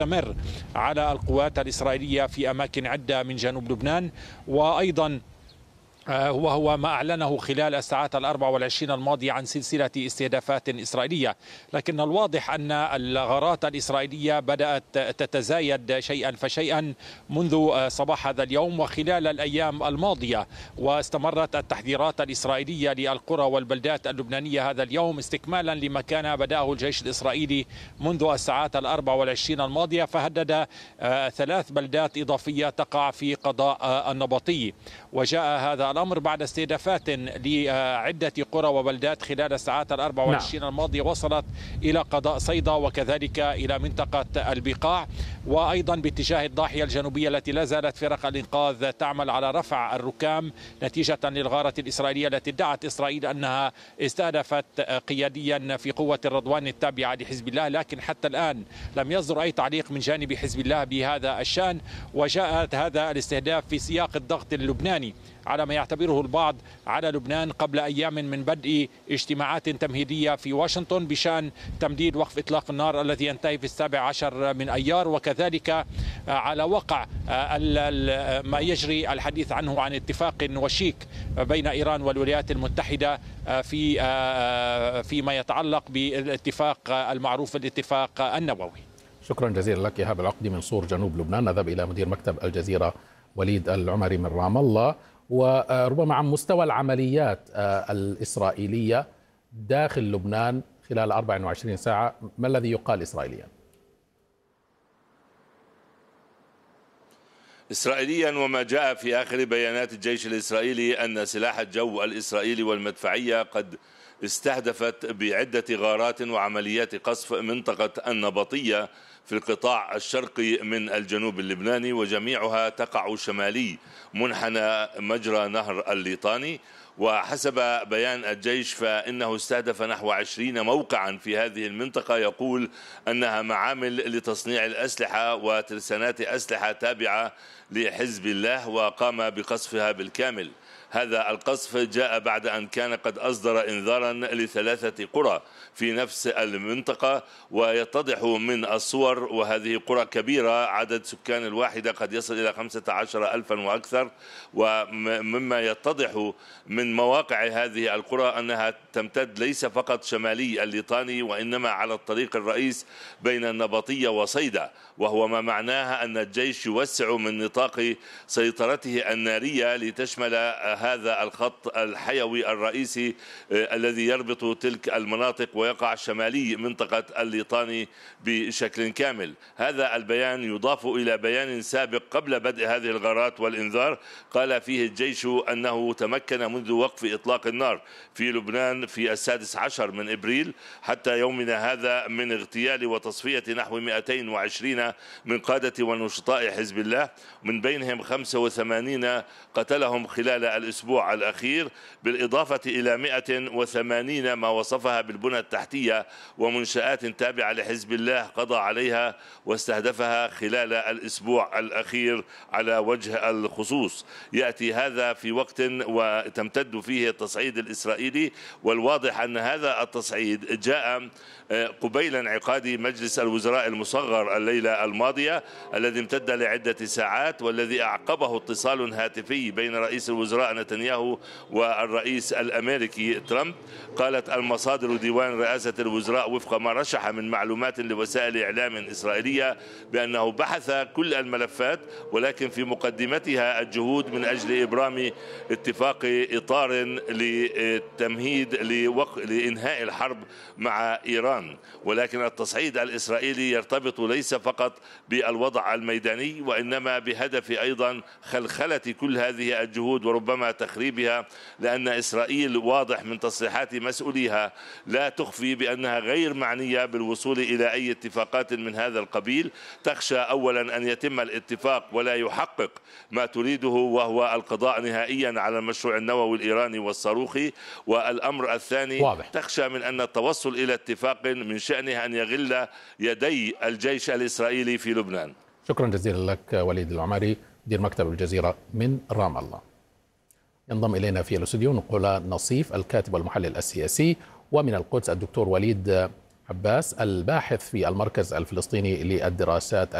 مستمر على القوات الإسرائيلية في أماكن عدة من جنوب لبنان، وأيضا وهو ما أعلنه خلال الساعات 24 الماضية عن سلسلة استهدافات إسرائيلية. لكن الواضح أن الغارات الإسرائيلية بدأت تتزايد شيئا فشيئا منذ صباح هذا اليوم وخلال الأيام الماضية، واستمرت التحذيرات الإسرائيلية للقرى والبلدات اللبنانية هذا اليوم استكمالا لما كان بدأه الجيش الإسرائيلي منذ الساعات 24 الماضية، فهدد 3 بلدات إضافية تقع في قضاء النبطي. وجاء هذا الأمر بعد استهدافات لعدة قرى وبلدات خلال الساعات 24 الماضية وصلت إلى قضاء صيدا وكذلك إلى منطقة البقاع، وأيضا باتجاه الضاحية الجنوبية التي لا زالت فرق الإنقاذ تعمل على رفع الركام نتيجة للغارة الإسرائيلية التي ادعت إسرائيل أنها استهدفت قياديا في قوة الرضوان التابعة لحزب الله، لكن حتى الآن لم يصدر أي تعليق من جانب حزب الله بهذا الشأن. وجاء هذا الاستهداف في سياق الضغط اللبناني على ما يعتبره البعض على لبنان قبل أيام من بدء اجتماعات تمهيدية في واشنطن بشأن تمديد وقف إطلاق النار الذي ينتهي في 17 من أيار، وكذلك على وقع ما يجري الحديث عنه عن اتفاق وشيك بين إيران والولايات المتحدة فيما يتعلق بالاتفاق المعروف الاتفاق النووي. شكرا جزيلا لك إيهاب العقدي من صور جنوب لبنان. نذهب إلى مدير مكتب الجزيرة وليد العمري من رام الله، وربما عن مستوى العمليات الإسرائيلية داخل لبنان خلال 24 ساعة، ما الذي يقال إسرائيليا؟ إسرائيليا وما جاء في آخر بيانات الجيش الإسرائيلي أن سلاح الجو الإسرائيلي والمدفعية قد استهدفت بعدة غارات وعمليات قصف منطقة النبطية في القطاع الشرقي من الجنوب اللبناني، وجميعها تقع شمالي منحنى مجرى نهر الليطاني. وحسب بيان الجيش فإنه استهدف نحو 20 موقعا في هذه المنطقة، يقول أنها معامل لتصنيع الأسلحة وترسانات أسلحة تابعة لحزب الله، وقام بقصفها بالكامل. هذا القصف جاء بعد أن كان قد أصدر إنذارا ل3 قرى في نفس المنطقة، ويتضح من الصور، وهذه قرى كبيرة عدد سكان الواحدة قد يصل إلى 15,000 وأكثر، ومما يتضح من مواقع هذه القرى أنها تمتد ليس فقط شمالي الليطاني وإنما على الطريق الرئيس بين النبطية وصيدا، وهو ما معناها أن الجيش يوسع من نطاق سيطرته النارية لتشمل هذا الخط الحيوي الرئيسي الذي يربط تلك المناطق ويقع شمالي منطقة الليطاني بشكل كامل. هذا البيان يضاف إلى بيان سابق قبل بدء هذه الغارات والإنذار قال فيه الجيش أنه تمكن منذ وقف إطلاق النار في لبنان في 16 من إبريل حتى يومنا هذا من اغتيال وتصفية نحو 220 من قادة ونشطاء حزب الله، من بينهم 85 قتلهم خلال الأسبوع الأخير، بالإضافة إلى 180 ما وصفها بالبنى التحتية ومنشآت تابعة لحزب الله قضى عليها واستهدفها خلال الأسبوع الأخير على وجه الخصوص. يأتي هذا في وقت وتمتد فيه التصعيد الإسرائيلي، والواضح أن هذا التصعيد جاء قبيل انعقاد مجلس الوزراء المصغر الليلة الماضية الذي امتد لعدة ساعات، والذي أعقبه اتصال هاتفي بين رئيس الوزراء نتنياهو والرئيس الأمريكي ترامب. قالت المصادر ديوان رئاسة الوزراء وفق ما رشح من معلومات لوسائل إعلام إسرائيلية بأنه بحث كل الملفات، ولكن في مقدمتها الجهود من أجل إبرام اتفاق إطار للتمهيد لإنهاء الحرب مع إيران. ولكن التصعيد الإسرائيلي يرتبط ليس فقط بالوضع الميداني وإنما بهدف أيضا خلخلة كل هذه الجهود وربما تخريبها، لأن إسرائيل واضح من تصريحات مسؤوليها لا تخفي بأنها غير معنية بالوصول إلى أي اتفاقات من هذا القبيل. تخشى أولا أن يتم الاتفاق ولا يحقق ما تريده وهو القضاء نهائيا على المشروع النووي الإيراني والصاروخي، والأمر الثاني واضح. تخشى من أن التوصل إلى اتفاق من شأنه أن يغل يدي الجيش الإسرائيلي في لبنان. شكرا جزيلا لك وليد العمري مدير مكتب الجزيرة من رام الله. ينضم إلينا في الاستوديو نقول نصيف الكاتب والمحلل السياسي، ومن القدس الدكتور وليد عباس الباحث في المركز الفلسطيني للدراسات